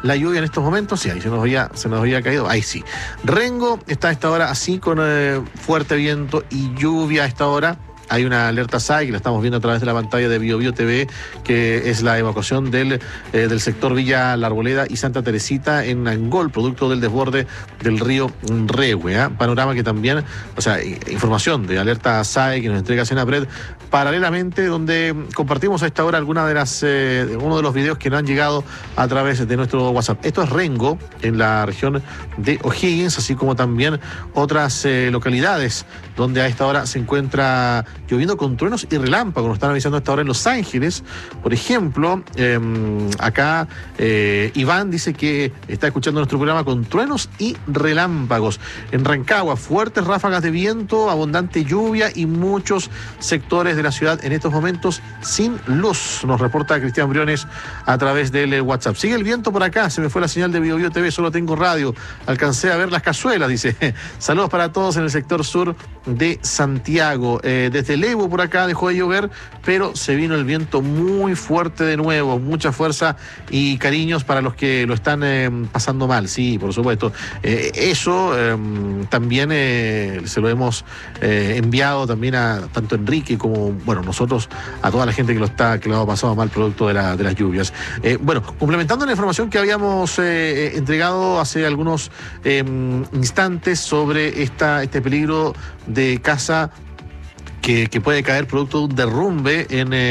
la lluvia en estos momentos. Sí, ahí se nos había caído. Ahí sí. Rengo está a esta hora así con fuerte viento y lluvia a esta hora. Hay una alerta SAI que la estamos viendo a través de la pantalla de BioBio TV, que es la evacuación del sector Villa La Arboleda y Santa Teresita en Angol, producto del desborde del río Rehue. Panorama que también, información de alerta SAI que nos entrega Senapred, paralelamente, donde compartimos a esta hora alguna de uno de los videos que nos han llegado a través de nuestro WhatsApp. Esto es Rengo, en la región de O'Higgins, así como también otras localidades donde a esta hora se encuentra lloviendo con truenos y relámpagos. Nos están avisando a esta hora en Los Ángeles, por ejemplo. Acá Iván dice que está escuchando nuestro programa con truenos y relámpagos. En Rancagua, fuertes ráfagas de viento, abundante lluvia y muchos sectores de la ciudad en estos momentos sin luz, nos reporta Cristian Briones a través del WhatsApp. Sigue el viento por acá, se me fue la señal de BioBio TV, solo tengo radio, alcancé a ver las cazuelas, dice. Saludos para todos en el sector sur de Santiago. Desde Levo por acá dejó de llover, pero se vino el viento muy fuerte de nuevo, mucha fuerza y cariños para los que lo están pasando mal, sí, por supuesto. Eso también se lo hemos enviado también a tanto Enrique como, nosotros, a toda la gente que lo ha pasado mal producto de las lluvias. Complementando la información que habíamos entregado hace algunos instantes sobre este peligro de casa que puede caer producto de un derrumbe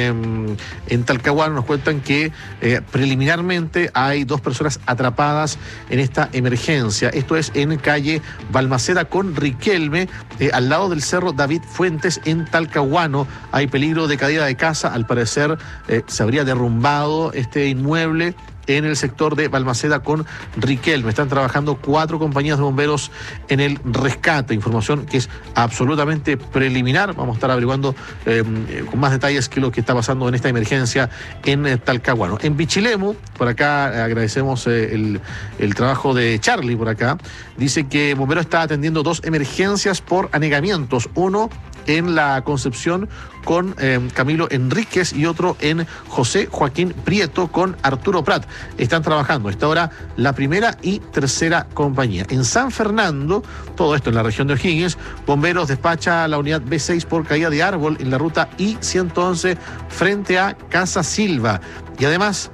en Talcahuano, nos cuentan que preliminarmente hay 2 personas atrapadas en esta emergencia. Esto es en calle Balmaceda con Riquelme, al lado del cerro David Fuentes en Talcahuano. Hay peligro de caída de casa, al parecer se habría derrumbado este inmueble en el sector de Balmaceda con Riquelme. Están trabajando 4 compañías de bomberos en el rescate. Información que es absolutamente preliminar. Vamos a estar averiguando con más detalles qué es lo que está pasando en esta emergencia en Talcahuano. En Pichilemu, por acá agradecemos el trabajo de Charlie por acá. Dice que bombero está atendiendo 2 emergencias por anegamientos. Uno en la Concepción con Camilo Enríquez y otro en José Joaquín Prieto con Arturo Prat. Están trabajando a esta hora la primera y tercera compañía. En San Fernando, todo esto en la región de O'Higgins, bomberos despacha la unidad B6 por caída de árbol en la ruta I-111 frente a Casa Silva. Y además,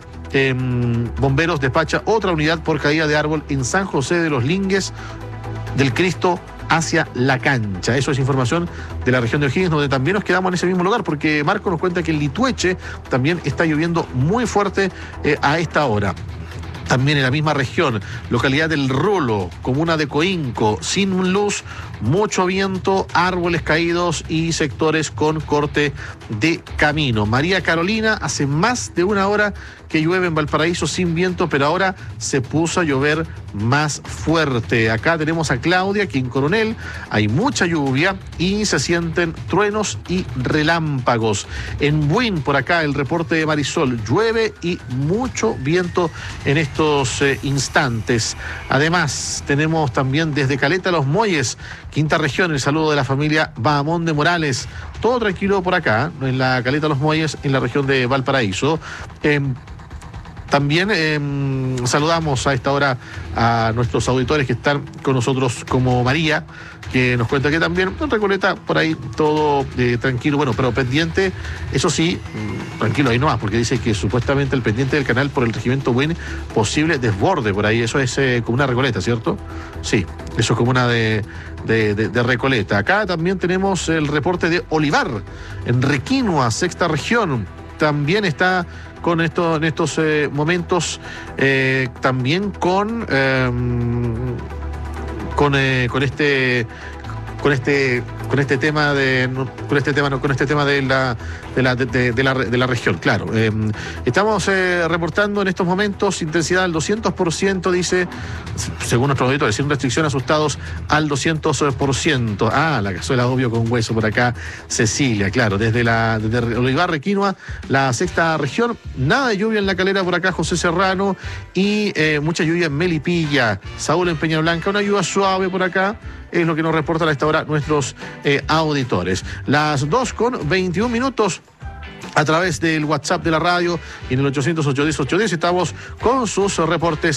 bomberos despacha otra unidad por caída de árbol en San José de los Lingues del Cristo hacia la cancha. Eso es información de la región de O'Higgins, donde también nos quedamos en ese mismo lugar, porque Marco nos cuenta que en Litueche también está lloviendo muy fuerte a esta hora. También en la misma región, localidad del Rolo, comuna de Coinco, sin luz, mucho viento, árboles caídos y sectores con corte de camino. María Carolina, hace más de 1 hora que llueve en Valparaíso sin viento, pero ahora se puso a llover más fuerte. Acá tenemos a Claudia, que en Coronel hay mucha lluvia y se sienten truenos y relámpagos. En Buin, por acá, el reporte de Marisol, llueve y mucho viento en estos instantes. Además, tenemos también desde Caleta Los Muelles, Quinta Región, el saludo de la familia Bahamón de Morales. Todo tranquilo por acá, en la Caleta Los Muelles, en la región de Valparaíso. También saludamos a esta hora a nuestros auditores que están con nosotros, como María, que nos cuenta que también en Recoleta por ahí todo tranquilo, pero pendiente, eso sí, tranquilo ahí nomás, porque dice que supuestamente el pendiente del canal por el regimiento Buin, posible desborde por ahí. Eso es comuna Recoleta, ¿cierto? Sí, eso es comuna de Recoleta. Acá también tenemos el reporte de Olivar, en Requinoa, 6ª región. También está en estos momentos también con este tema de la región, claro. Estamos reportando en estos momentos intensidad al 200%, dice, según nuestros auditores, sin restricción, asustados al 200%. La cazuela obvio con hueso por acá, Cecilia, claro, desde Olivar, Requinoa, la 6ª región, nada de lluvia en La Calera por acá, José Serrano, y mucha lluvia en Melipilla, Saúl en Peña Blanca, una lluvia suave por acá, es lo que nos reportan a esta hora nuestros auditores. Las 2:21 a través del WhatsApp de la radio y en el 800-810-810 estamos con sus reportes